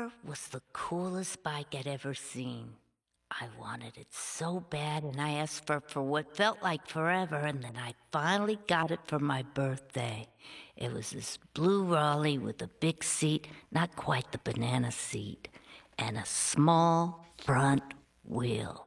car was the coolest bike I'd ever seen. I wanted it so bad, and I asked for what felt like forever, and then I finally got it for my birthday. It was this blue Raleigh with a big seat, not quite the banana seat, and a small front wheel.